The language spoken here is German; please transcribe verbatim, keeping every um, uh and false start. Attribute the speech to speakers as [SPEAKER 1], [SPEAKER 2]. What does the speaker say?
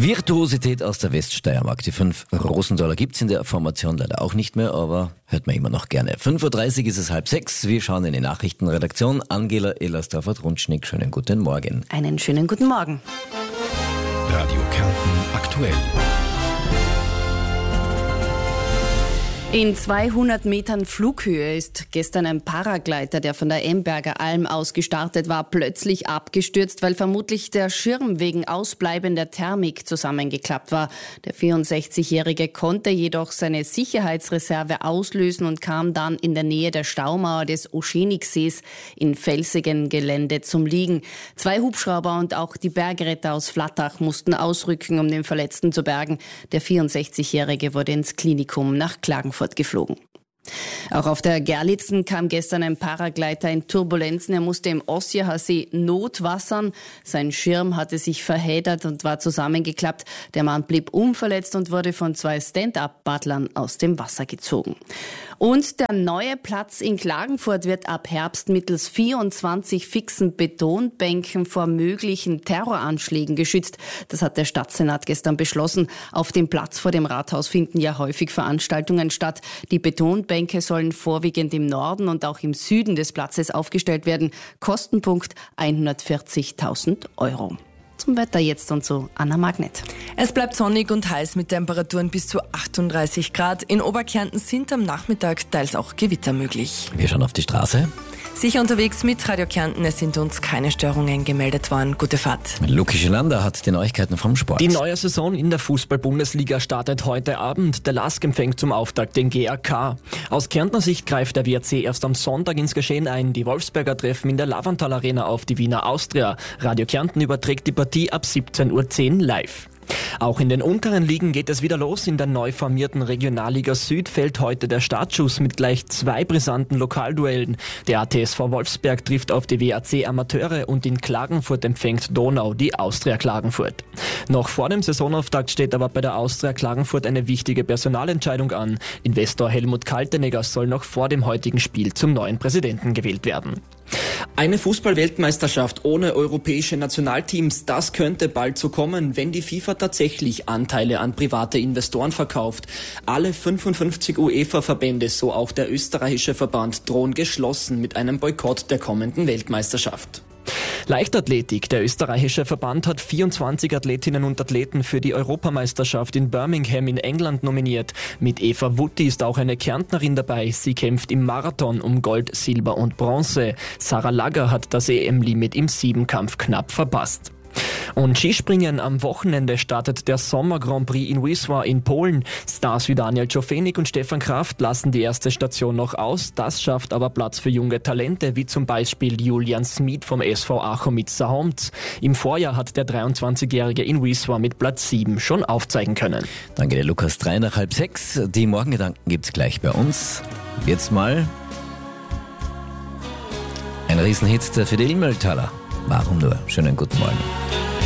[SPEAKER 1] Virtuosität aus der Weststeiermark. Die fünf Rosenthaler gibt's in der Formation leider auch nicht mehr, aber hört man immer noch gerne. fünf Uhr dreißig ist es halb sechs. Wir schauen in die Nachrichtenredaktion. Angela Ellersdorfer-Trunschnick, schönen guten Morgen.
[SPEAKER 2] Einen schönen guten Morgen.
[SPEAKER 3] Radio Kärnten aktuell.
[SPEAKER 2] In zweihundert Metern Flughöhe ist gestern ein Paragleiter, der von der Emberger Alm aus gestartet war, plötzlich abgestürzt, weil vermutlich der Schirm wegen ausbleibender Thermik zusammengeklappt war. Der vierundsechzigjährige konnte jedoch seine Sicherheitsreserve auslösen und kam dann in der Nähe der Staumauer des Oschenigsees in felsigen Gelände zum Liegen. Zwei Hubschrauber und auch die Bergretter aus Flattach mussten ausrücken, um den Verletzten zu bergen. Der vierundsechzigjährige wurde ins Klinikum nach Klagenfurt geflogen. Auch auf der Gerlitzen kam gestern ein Paragleiter in Turbulenzen. Er musste im Ossiacher See notwassern. Sein Schirm hatte sich verheddert und war zusammengeklappt. Der Mann blieb unverletzt und wurde von zwei Stand-up-Paddlern aus dem Wasser gezogen. Und der neue Platz in Klagenfurt wird ab Herbst mittels vierundzwanzig fixen Betonbänken vor möglichen Terroranschlägen geschützt. Das hat der Stadtsenat gestern beschlossen. Auf dem Platz vor dem Rathaus finden ja häufig Veranstaltungen statt. Die Betonbänke sollen vorwiegend im Norden und auch im Süden des Platzes aufgestellt werden. Kostenpunkt hundertvierzigtausend Euro. Zum Wetter jetzt und so Anna Magnet.
[SPEAKER 4] Es bleibt sonnig und heiß mit Temperaturen bis zu achtunddreißig Grad. In Oberkärnten sind am Nachmittag teils auch Gewitter möglich.
[SPEAKER 1] Wir schauen auf die Straße.
[SPEAKER 4] Sicher unterwegs mit Radio Kärnten. Es sind uns keine Störungen gemeldet worden. Gute Fahrt.
[SPEAKER 1] Luki Schelander hat die Neuigkeiten vom Sport.
[SPEAKER 5] Die neue Saison in der Fußball-Bundesliga startet heute Abend. Der L A S K empfängt zum Auftakt den G A K. Aus Kärntner Sicht greift der W R C erst am Sonntag ins Geschehen ein. Die Wolfsberger treffen in der Lavantal Arena auf die Wiener Austria. Radio Kärnten überträgt die Partie ab siebzehn Uhr zehn live. Auch in den unteren Ligen geht es wieder los. In der neu formierten Regionalliga Süd fällt heute der Startschuss mit gleich zwei brisanten Lokalduellen. Der A T S V Wolfsberg trifft auf die W A C Amateure und in Klagenfurt empfängt Donau die Austria Klagenfurt. Noch vor dem Saisonauftakt steht aber bei der Austria Klagenfurt eine wichtige Personalentscheidung an. Investor Helmut Kaltenegger soll noch vor dem heutigen Spiel zum neuen Präsidenten gewählt werden. Eine Fußball-Weltmeisterschaft ohne europäische Nationalteams, das könnte bald so kommen, wenn die FIFA tatsächlich Anteile an private Investoren verkauft. Alle fünfundfünfzig UEFA-Verbände, so auch der österreichische Verband, drohen geschlossen mit einem Boykott der kommenden Weltmeisterschaft. Leichtathletik. Der österreichische Verband hat vierundzwanzig Athletinnen und Athleten für die Europameisterschaft in Birmingham in England nominiert. Mit Eva Wutti ist auch eine Kärntnerin dabei. Sie kämpft im Marathon um Gold, Silber und Bronze. Sarah Lager hat das E M-Limit im Siebenkampf knapp verpasst. Und Skispringen am Wochenende startet der Sommer Grand Prix in Wisła in Polen. Stars wie Daniel Czofenik und Stefan Kraft lassen die erste Station noch aus. Das schafft aber Platz für junge Talente, wie zum Beispiel Julian Smid vom S V Achomica Homc. Im Vorjahr hat der dreiundzwanzigjährige in Wisła mit Platz sieben schon aufzeigen können.
[SPEAKER 1] Danke dir, Lukas. Drei nach halb sechs. Die Morgengedanken gibt's gleich bei uns. Jetzt mal ein Riesenhit für die Immöltaler. Warum nur? Schönen guten Morgen.